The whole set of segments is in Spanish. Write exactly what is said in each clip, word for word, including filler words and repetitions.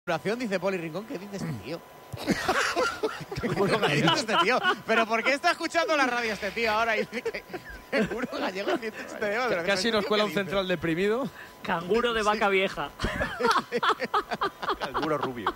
Dice Poli Rincón, ¿qué dice este tío? Canguro gallego este tío. ¿Pero por qué está escuchando la radio este tío ahora? Y dice que canguro gallego dice este tío. Pero casi nos cuela un central deprimido. Canguro de vaca sí. vieja. Canguro rubio.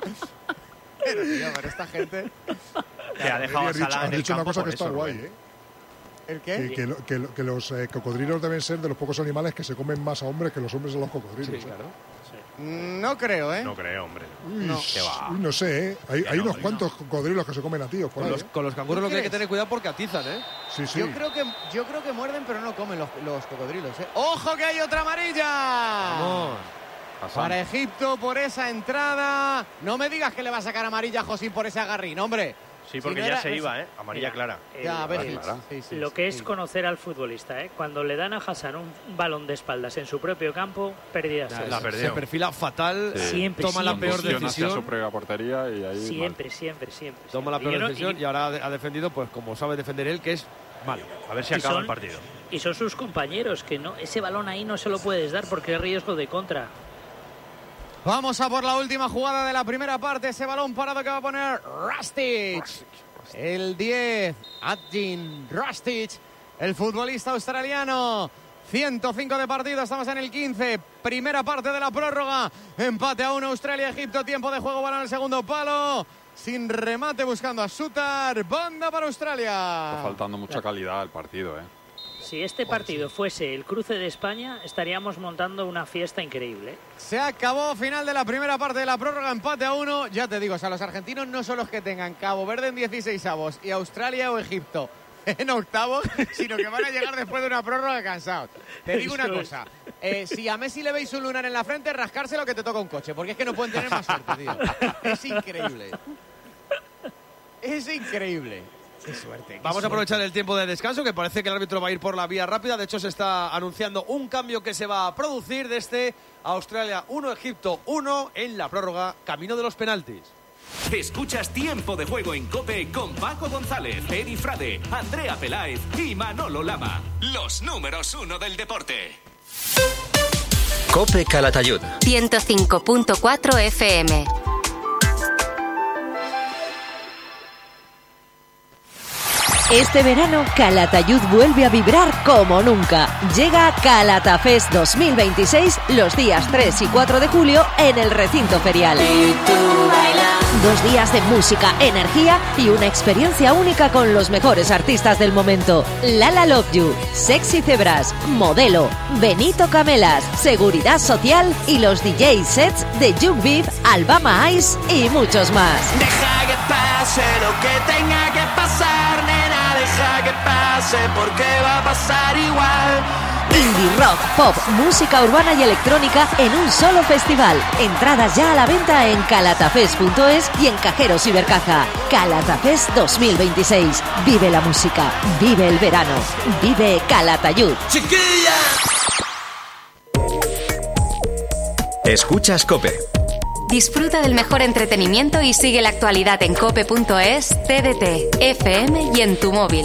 Pero tío, pero esta gente... Que ha dejado a Salah en el dicho campo una cosa por que está eso, guay, Rubén. ¿eh? ¿El qué? Que, que, lo, que, lo, que los eh, cocodrilos deben ser de los pocos animales que se comen más a hombres que los hombres a los cocodrilos. Sí, claro. No creo, ¿eh? No creo, hombre. Uy, No. ¿Qué va? Uy, no sé, ¿eh? Hay, hay no, unos no. cuantos cocodrilos que se comen a tíos por Con ahí, los, ¿eh? con los canguros lo que hay que crees? tener cuidado porque atizan, ¿eh? Sí, sí. Yo creo que yo creo que muerden, pero no comen los, los cocodrilos, ¿eh? ¡Ojo que hay otra amarilla! Vamos. Para Egipto por esa entrada. No me digas que le va a sacar amarilla a Josín por ese agarrín, hombre. Sí, porque Si no ya era- se iba, ¿eh? Amarilla Mira, clara. el- Ya, a ver, el- sí, sí, lo sí, que es sí. conocer al futbolista, ¿eh? Cuando le dan a Hassan un balón de espaldas en su propio campo, pérdida Ya, segura. la perdió. se perfila fatal, Sí. Siempre, toma la siempre, peor siempre. hacia su decisión, propia portería y ahí Siempre, siempre, siempre. toma la siempre. peor Y yo no- decisión y- y ahora ha defendido, pues como sabe defender él, que es malo. A ver si Y acaba son- el partido. Y son sus compañeros, que no, ese balón ahí no se lo puedes dar porque es riesgo de contra. Vamos a por la última jugada de la primera parte. Ese balón parado que va a poner Rustic. El diez, Adjin Rustic, el futbolista australiano. ciento cinco de partido, estamos en el quince. Primera parte de la prórroga. Empate a uno, Australia-Egipto. Tiempo de juego, balón al segundo palo. Sin remate, buscando a Sutar. Banda para Australia. está faltando mucha calidad al partido, ¿eh? Si este partido fuese el cruce de España, estaríamos montando una fiesta increíble. Se acabó, final de la primera parte de la prórroga, empate a uno. Ya te digo, o sea, los argentinos no son los que tengan Cabo Verde en dieciséis avos y Australia o Egipto en octavos, sino que van a llegar después de una prórroga cansados. Te digo una Eso es. cosa, eh, si a Messi le veis un lunar en la frente, rascárselo que te toca un coche, porque es que no pueden tener más suerte, tío. Es increíble. Es increíble. Qué suerte. qué Vamos a suerte. aprovechar el tiempo de descanso, que parece que el árbitro va a ir por la vía rápida. De hecho, se está anunciando un cambio que se va a producir desde Australia uno, Egipto uno en la prórroga, camino de los penaltis. Escuchas Tiempo de Juego en COPE con Paco González, Edi Frade, Andrea Peláez y Manolo Lama. Los números uno del deporte. COPE Calatayud. ciento cinco punto cuatro F M. Este verano, Calatayud vuelve a vibrar como nunca. Llega Calatafest dos mil veintiséis los días tres y cuatro de julio en el recinto ferial. Dos días de música, energía y una experiencia única con los mejores artistas del momento. Lala Love You, Sexy Cebras, Modelo, Benito Camelas, Seguridad Social y los D J sets de Juke Beat, Alabama Ice y muchos más. Deja que pase lo que tenga que pasar, nena, deja que pase porque va a pasar igual. Indie rock, pop, música urbana y electrónica en un solo festival. Entradas ya a la venta en calatafest punto es y en Cajeros y Bercaja. Calatafest dos mil veintiséis. Vive la música, vive el verano, vive Calatayud. ¡Chiquilla! Escuchas COPE. Disfruta del mejor entretenimiento y sigue la actualidad en cope punto es, T D T, F M y en tu móvil.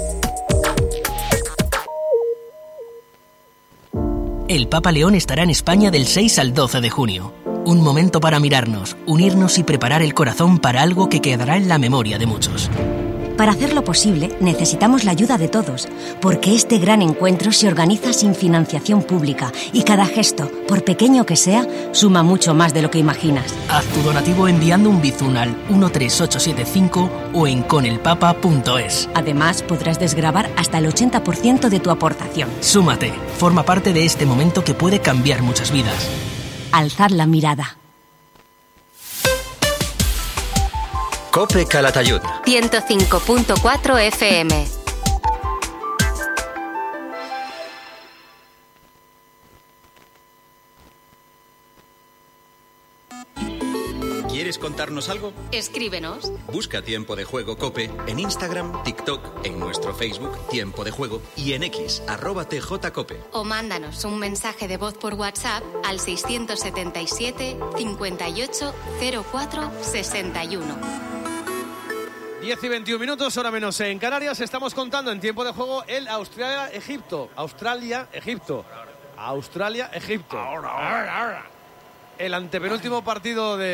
El Papa León estará en España del seis al doce de junio. Un momento para mirarnos, unirnos y preparar el corazón para algo que quedará en la memoria de muchos. Para hacerlo posible, necesitamos la ayuda de todos, porque este gran encuentro se organiza sin financiación pública y cada gesto, por pequeño que sea, suma mucho más de lo que imaginas. Haz tu donativo enviando un bizun al uno tres ocho siete cinco o en conelpapa punto es. Además, podrás desgravar hasta el ochenta por ciento de tu aportación. Súmate, forma parte de este momento que puede cambiar muchas vidas. Alzad la mirada. COPE Calatayud. ciento cinco punto cuatro F M. ¿Quieres contarnos algo? Escríbenos. Busca Tiempo de Juego COPE en Instagram, TikTok, en nuestro Facebook Tiempo de Juego y en X, arroba T J Cope. O mándanos un mensaje de voz por WhatsApp al seiscientos setenta y siete, cincuenta y ocho, cero cuatro, sesenta y uno. diez y veintiún minutos, hora menos en Canarias. Estamos contando en tiempo de juego el Australia-Egipto. Australia-Egipto. Australia-Egipto. Ahora, ahora, ahora. el antepenúltimo partido de